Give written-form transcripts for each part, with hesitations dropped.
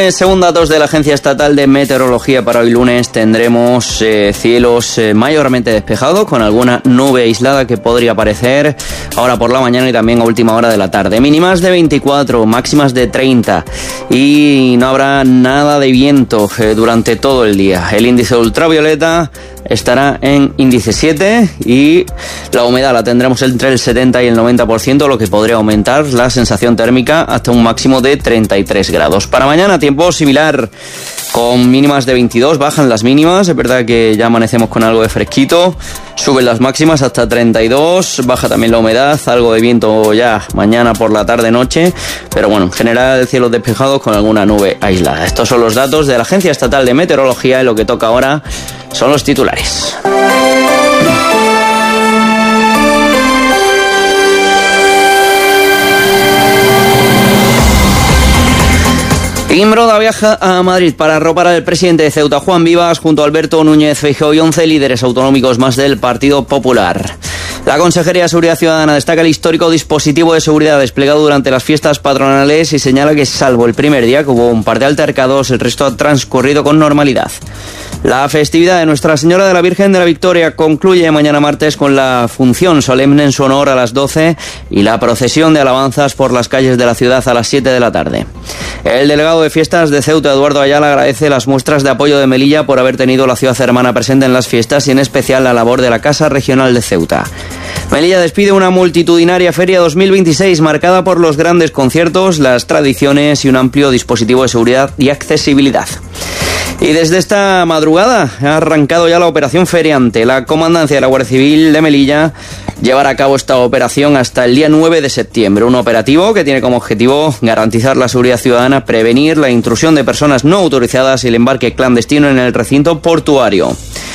Según datos de la Agencia Estatal de Meteorología, para hoy lunes tendremos cielos mayormente despejados, con alguna nube aislada que podría aparecer ahora por la mañana y también a última hora de la tarde. Mínimas de 24, máximas de 30 y no habrá nada de viento durante todo el día. El índice ultravioleta estará en índice 7 y la humedad la tendremos entre el 70 y el 90%, lo que podría aumentar la sensación térmica hasta un máximo de 33 grados. Para mañana tiempo similar, con mínimas de 22, bajan las mínimas, es verdad que ya amanecemos con algo de fresquito, suben las máximas hasta 32, baja también la humedad, algo de viento ya mañana por la tarde-noche, pero bueno, en general cielos despejados con alguna nube aislada. Estos son los datos de la Agencia Estatal de Meteorología y lo que toca ahora son los titulares. Imbroda viaja a Madrid para arropar al presidente de Ceuta, Juan Vivas, junto a Alberto Núñez Feijóo y 11 líderes autonómicos más del Partido Popular. La Consejería de Seguridad Ciudadana destaca el histórico dispositivo de seguridad desplegado durante las fiestas patronales y señala que, salvo el primer día, que hubo un par de altercados, el resto ha transcurrido con normalidad. La festividad de Nuestra Señora de la Virgen de la Victoria concluye mañana martes con la función solemne en su honor a las 12 y la procesión de alabanzas por las calles de la ciudad a las 7 de la tarde. El delegado de fiestas de Ceuta, Eduardo Ayala, agradece las muestras de apoyo de Melilla por haber tenido la ciudad hermana presente en las fiestas y en especial la labor de la Casa Regional de Ceuta. Melilla despide una multitudinaria Feria 2026 marcada por los grandes conciertos, las tradiciones y un amplio dispositivo de seguridad y accesibilidad. Y desde esta madrugada ha arrancado ya la operación feriante. La Comandancia de la Guardia Civil de Melilla llevará a cabo esta operación hasta el día 9 de septiembre. Un operativo que tiene como objetivo garantizar la seguridad ciudadana, prevenir la intrusión de personas no autorizadas y el embarque clandestino en el recinto portuario.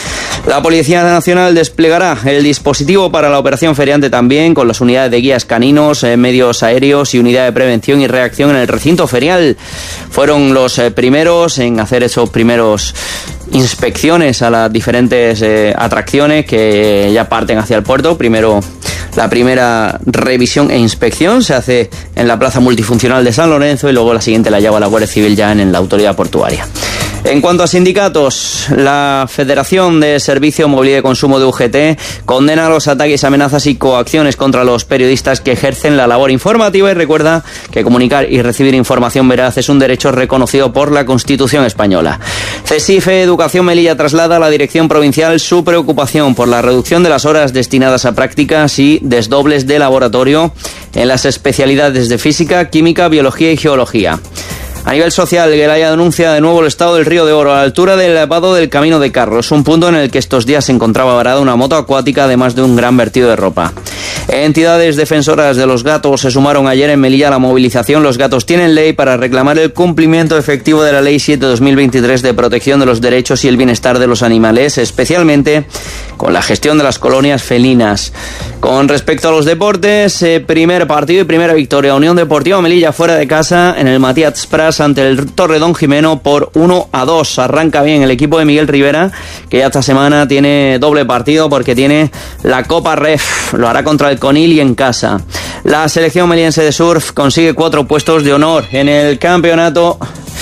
La Policía Nacional desplegará el dispositivo para la operación feriante también, con las unidades de guías caninos, medios aéreos y unidad de prevención y reacción en el recinto ferial. Fueron los primeros en hacer esos primeros inspecciones a las diferentes atracciones que ya parten hacia el puerto. Primero, la primera revisión e inspección se hace en la plaza multifuncional de San Lorenzo y luego la siguiente la lleva la Guardia Civil ya en la autoridad portuaria. En cuanto a sindicatos, la Federación de Servicio, Movilidad y Consumo de UGT condena los ataques, amenazas y coacciones contra los periodistas que ejercen la labor informativa y recuerda que comunicar y recibir información veraz es un derecho reconocido por la Constitución española. CESIFE Educación Melilla traslada a la Dirección Provincial su preocupación por la reducción de las horas destinadas a prácticas y desdobles de laboratorio en las especialidades de Física, Química, Biología y Geología. A nivel social, Gelaya denuncia de nuevo el estado del Río de Oro a la altura del vado del Camino de Carros, un punto en el que estos días se encontraba varada una moto acuática, además de un gran vertido de ropa. Entidades defensoras de los gatos se sumaron ayer en Melilla a la movilización Los Gatos Tienen Ley para reclamar el cumplimiento efectivo de la Ley 7/2023 de protección de los derechos y el bienestar de los animales, especialmente con la gestión de las colonias felinas. Con respecto a los deportes, primer partido y primera victoria. Unión Deportiva Melilla fuera de casa en el Matías Prats ante el Torredón Jimeno por 1-2. Arranca bien el equipo de Miguel Rivera, que ya esta semana tiene doble partido porque tiene la Copa Ref. Lo hará contra el Conil y en casa. La selección meliense de surf consigue 4 puestos de honor en el campeonato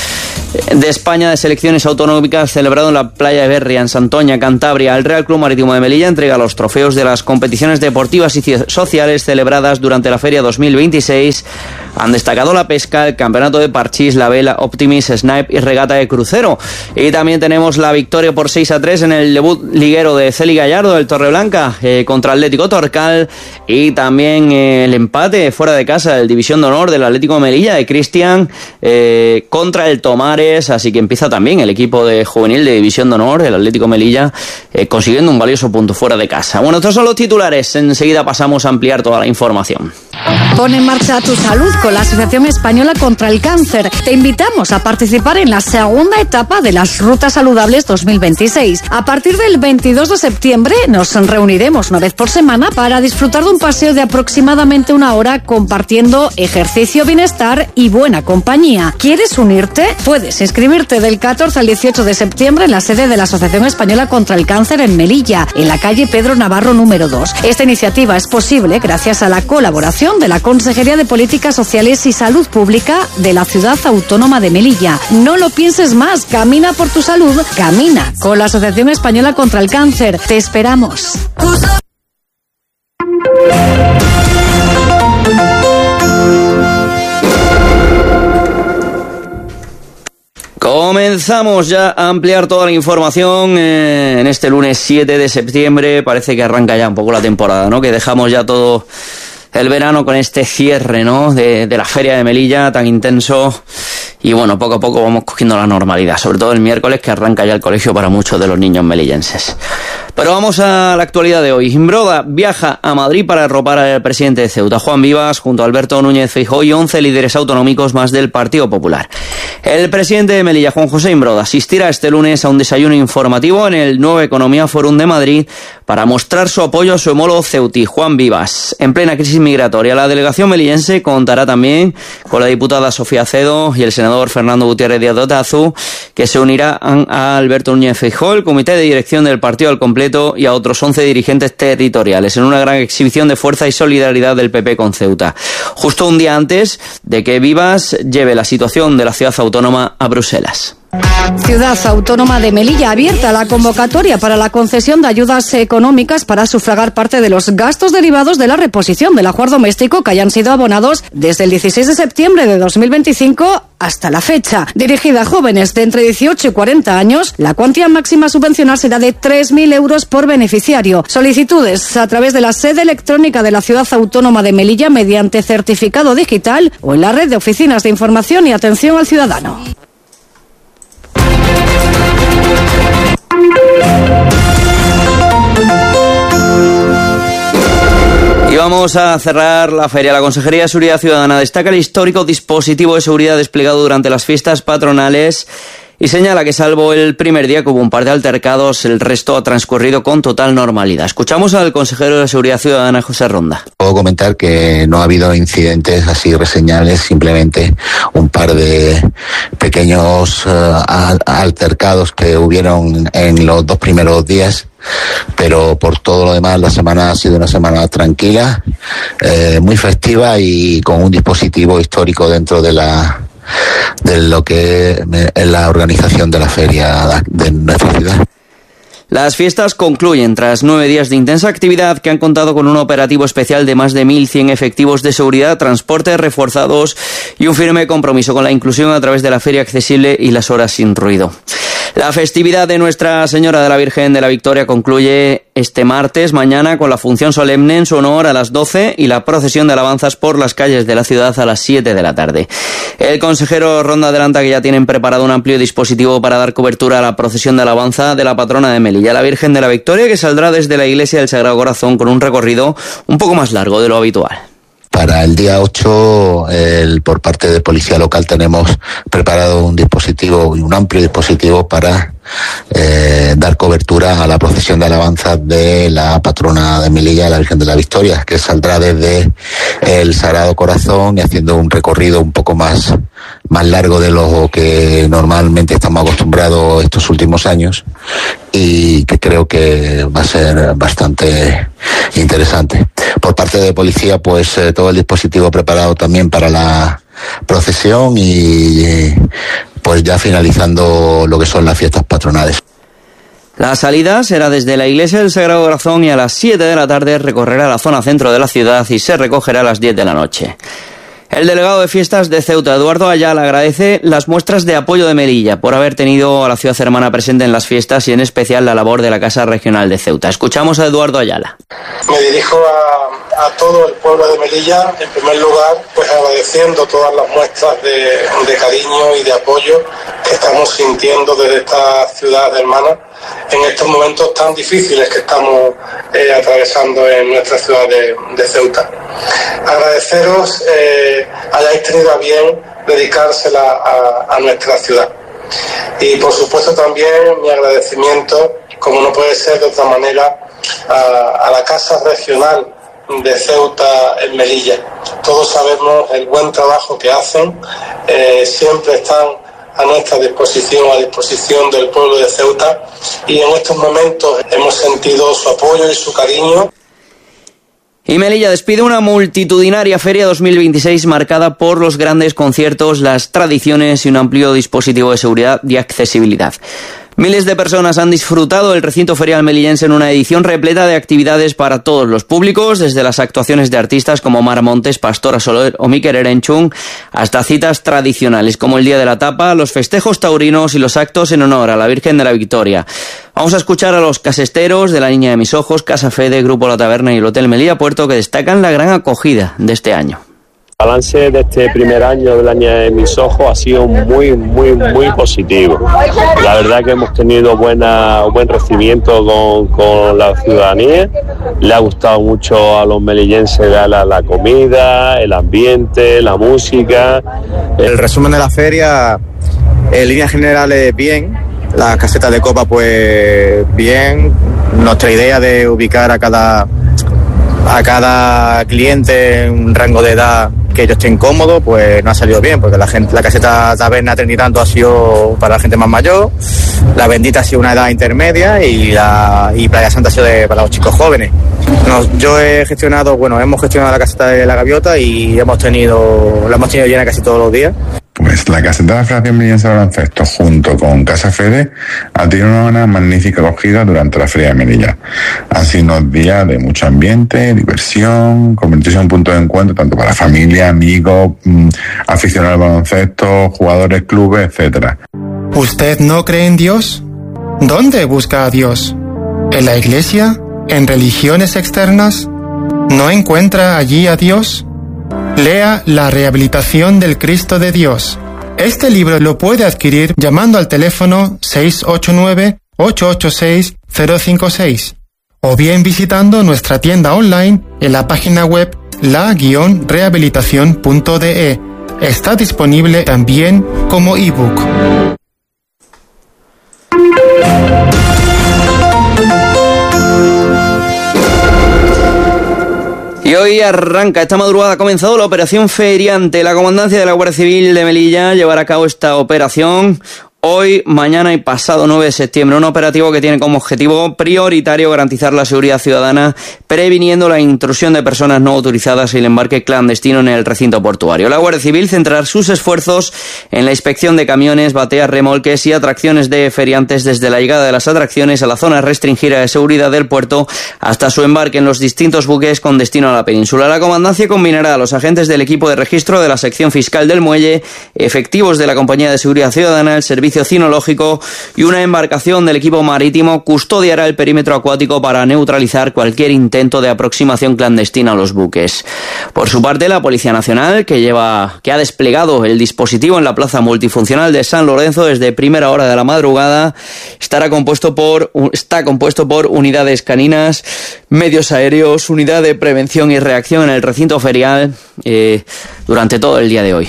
de España de selecciones autonómicas celebrado en la playa de Berria, en Santoña, Cantabria. El Real Club Marítimo de Melilla entrega los trofeos de las competiciones deportivas y sociales celebradas durante la Feria 2026. Han destacado la pesca, el campeonato de parchís, la vela, Optimis, Snipe y regata de crucero. Y también tenemos la victoria por 6-3 en el debut liguero de Celi Gallardo del Torreblanca contra Atlético Torcal, y también el empate fuera de casa del División de Honor del Atlético de Melilla de Cristian contra el Tomares. Así que empieza también el equipo de juvenil de División de Honor, el Atlético Melilla, consiguiendo un valioso punto fuera de casa. Bueno, estos son los titulares. Enseguida pasamos a ampliar toda la información. Pon en marcha tu salud con la Asociación Española contra el Cáncer. Te invitamos a participar en la segunda etapa de las Rutas Saludables 2026. A partir del 22 de septiembre nos reuniremos una vez por semana para disfrutar de un paseo de aproximadamente 1 hora compartiendo ejercicio, bienestar y buena compañía. ¿Quieres unirte? Puedes inscribirte del 14 al 18 de septiembre en la sede de la Asociación Española contra el Cáncer en Melilla, en la calle Pedro Navarro número 2. Esta iniciativa es posible gracias a la colaboración información de la Consejería de Políticas Sociales y Salud Pública de la Ciudad Autónoma de Melilla. No lo pienses más, camina por tu salud, camina con la Asociación Española contra el Cáncer. Te esperamos. Comenzamos ya a ampliar toda la información en este lunes 7 de septiembre. Parece que arranca ya un poco la temporada, ¿no? Que dejamos ya todo el verano con este cierre, ¿no? De la Feria de Melilla tan intenso. Y bueno, poco a poco vamos cogiendo la normalidad, sobre todo el miércoles, que arranca ya el colegio para muchos de los niños melillenses. Pero vamos a la actualidad de hoy. Imbroda viaja a Madrid para arropar al presidente de Ceuta, Juan Vivas, junto a Alberto Núñez Feijóo y 11 líderes autonómicos más del Partido Popular. El presidente de Melilla, Juan José Imbroda, asistirá este lunes a un desayuno informativo en el Nueva Economía Forum de Madrid para mostrar su apoyo a su homólogo ceutí, Juan Vivas. En plena crisis migratoria, la delegación melillense contará también con la diputada Sofía Acedo y el senador Fernando Gutiérrez Díaz de Otazu, que se unirá a Alberto Núñez Feijóo, el comité de dirección del partido al completo y a otros 11 dirigentes territoriales, en una gran exhibición de fuerza y solidaridad del PP con Ceuta, justo un día antes de que Vivas lleve la situación de la ciudad autónoma a Bruselas. Ciudad Autónoma de Melilla abierta la convocatoria para la concesión de ayudas económicas para sufragar parte de los gastos derivados de la reposición del ajuar doméstico que hayan sido abonados desde el 16 de septiembre de 2025 hasta la fecha. Dirigida a jóvenes de entre 18 y 40 años, la cuantía máxima a subvencionar será de 3.000 euros por beneficiario. Solicitudes a través de la sede electrónica de la Ciudad Autónoma de Melilla mediante certificado digital o en la red de oficinas de información y atención al ciudadano. Y vamos a cerrar la feria. La Consejería de Seguridad Ciudadana destaca el histórico dispositivo de seguridad desplegado durante las fiestas patronales y señala que salvo el primer día que hubo un par de altercados, el resto ha transcurrido con total normalidad. Escuchamos al consejero de Seguridad Ciudadana, José Ronda. Puedo comentar que no ha habido incidentes así reseñables, simplemente un par de pequeños altercados que hubieron en los 2 primeros días. Pero por todo lo demás la semana ha sido una semana tranquila, muy festiva y con un dispositivo histórico dentro de lo que es la organización de la feria de nuestra ciudad. Las fiestas concluyen tras 9 días de intensa actividad que han contado con un operativo especial de más de 1.100 efectivos de seguridad, transportes reforzados y un firme compromiso con la inclusión a través de la feria accesible y las horas sin ruido. La festividad de Nuestra Señora de la Virgen de la Victoria concluye este martes, mañana, con la función solemne en su honor a las 12 y la procesión de alabanzas por las calles de la ciudad a las 7 de la tarde. El consejero Ronda adelanta que ya tienen preparado un amplio dispositivo para dar cobertura a la procesión de alabanza de la patrona de Melilla, la Virgen de la Victoria, que saldrá desde la Iglesia del Sagrado Corazón con un recorrido un poco más largo de lo habitual. Para el día 8, por parte de Policía Local tenemos preparado un dispositivo, un amplio dispositivo para dar cobertura a la procesión de alabanza de la patrona de Melilla, la Virgen de la Victoria, que saldrá desde el Sagrado Corazón y haciendo un recorrido un poco más largo de lo que normalmente estamos acostumbrados estos últimos años, y que creo que va a ser bastante interesante. Por parte de Policía, pues todo el dispositivo preparado también para la procesión y pues ya finalizando lo que son las fiestas patronales. La salida será desde la Iglesia del Sagrado Corazón y a las 7 de la tarde recorrerá la zona centro de la ciudad y se recogerá a las 10 de la noche. El delegado de fiestas de Ceuta, Eduardo Ayala, agradece las muestras de apoyo de Melilla por haber tenido a la ciudad hermana presente en las fiestas y en especial la labor de la Casa Regional de Ceuta. Escuchamos a Eduardo Ayala. Me dirijo a todo el pueblo de Melilla, en primer lugar, pues agradeciendo todas las muestras de cariño y de apoyo que estamos sintiendo desde esta ciudad hermana en estos momentos tan difíciles que estamos atravesando en nuestra ciudad de Ceuta. Agradeceros hayáis tenido a bien dedicársela a nuestra ciudad. Y por supuesto también mi agradecimiento, como no puede ser de otra manera, a la Casa Regional de Ceuta en Melilla. Todos sabemos el buen trabajo que hacen, siempre están a nuestra disposición, a disposición del pueblo de Ceuta, y en estos momentos hemos sentido su apoyo y su cariño. Y Melilla despide una multitudinaria Feria 2026 marcada por los grandes conciertos, las tradiciones y un amplio dispositivo de seguridad y accesibilidad. Miles de personas han disfrutado del recinto ferial melillense en una edición repleta de actividades para todos los públicos, desde las actuaciones de artistas como Mara Montes, Pastora Soler o Mikel Erenchun, hasta citas tradicionales como el Día de la Tapa, los festejos taurinos y los actos en honor a la Virgen de la Victoria. Vamos a escuchar a los casesteros de la Niña de mis Ojos, Casa Fede, Grupo La Taberna y el Hotel Melilla Puerto, que destacan la gran acogida de este año. El balance de este primer año de la Niña de mis Ojos ha sido muy positivo. La verdad que hemos tenido buen recibimiento con la ciudadanía. Le ha gustado mucho a los melillenses la comida, el ambiente, la música. El resumen de la feria, en líneas generales, bien. Las casetas de copa, pues bien. Nuestra idea de ubicar a cada cliente en un rango de edad que ellos estén cómodos, pues no ha salido bien, porque la caseta Taberna Trinitando ha sido para la gente más mayor, la Bendita ha sido una edad intermedia y Playa Santa ha sido para los chicos jóvenes. Hemos gestionado la caseta de la Gaviota y la hemos tenido llena casi todos los días. Pues la caseta de la Federación Melillense de Baloncesto, junto con Casa Fede, ha tenido una magnífica acogida durante la Feria de Melilla. Han sido unos días de mucho ambiente, diversión, convertirse en un punto de encuentro tanto para familia, amigos, aficionados al baloncesto, jugadores, clubes, etcétera. ¿Usted no cree en Dios? ¿Dónde busca a Dios? ¿En la iglesia? ¿En religiones externas? ¿No encuentra allí a Dios? Lea La Rehabilitación del Cristo de Dios. Este libro lo puede adquirir llamando al teléfono 689-886-056 o bien visitando nuestra tienda online en la página web la-rehabilitación.de. Está disponible también como ebook. Y hoy arranca, esta madrugada ha comenzado la operación Feriante. La Comandancia de la Guardia Civil de Melilla llevará a cabo esta operación hoy, mañana y pasado 9 de septiembre. Un operativo que tiene como objetivo prioritario garantizar la seguridad ciudadana, previniendo la intrusión de personas no autorizadas y el embarque clandestino en el recinto portuario. La Guardia Civil centrará sus esfuerzos en la inspección de camiones, bateas, remolques y atracciones de feriantes desde la llegada de las atracciones a la zona restringida de seguridad del puerto hasta su embarque en los distintos buques con destino a la península. La Comandancia combinará a los agentes del equipo de registro de la sección fiscal del muelle, efectivos de la Compañía de Seguridad Ciudadana, el Servicio Cinológico y una embarcación del equipo marítimo. Custodiará el perímetro acuático para neutralizar cualquier intento de aproximación clandestina a los buques. Por su parte, la Policía Nacional, que ha desplegado el dispositivo en la plaza multifuncional de San Lorenzo desde primera hora de la madrugada, está compuesto por unidades caninas, medios aéreos, unidad de prevención y reacción en el recinto ferial durante todo el día de hoy.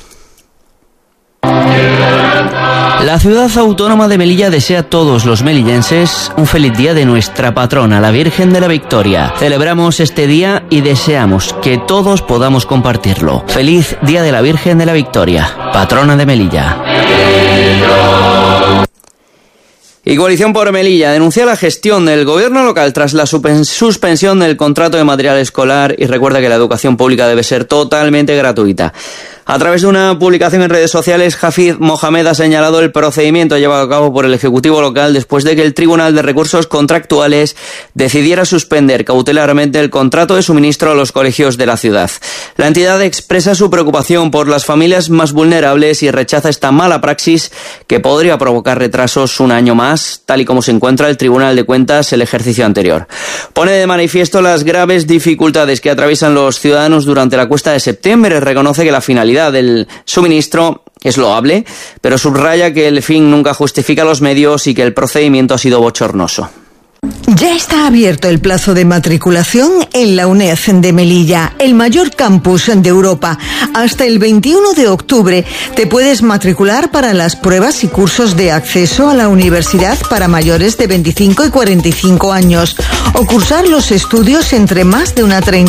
La ciudad autónoma de Melilla desea a todos los melillenses un feliz día de nuestra patrona, la Virgen de la Victoria. Celebramos este día y deseamos que todos podamos compartirlo. Feliz Día de la Virgen de la Victoria, patrona de Melilla. Y Coalición por Melilla denuncia la gestión del gobierno local tras la suspensión del contrato de material escolar y recuerda que la educación pública debe ser totalmente gratuita. A través de una publicación en redes sociales, Hafid Mohamed ha señalado el procedimiento llevado a cabo por el Ejecutivo local después de que el Tribunal de Recursos Contractuales decidiera suspender cautelarmente el contrato de suministro a los colegios de la ciudad. La entidad expresa su preocupación por las familias más vulnerables y rechaza esta mala praxis que podría provocar retrasos un año más, tal y como se encuentra el Tribunal de Cuentas el ejercicio anterior. Pone de manifiesto las graves dificultades que atraviesan los ciudadanos durante la cuesta de septiembre. Reconoce que la finalidad del suministro es loable, pero subraya que el fin nunca justifica los medios y que el procedimiento ha sido bochornoso. Ya está abierto el plazo de matriculación en la UNED de Melilla, el mayor campus de Europa. Hasta el 21 de octubre te puedes matricular para las pruebas y cursos de acceso a la universidad para mayores de 25 y 45 años o cursar los estudios entre más de una treintena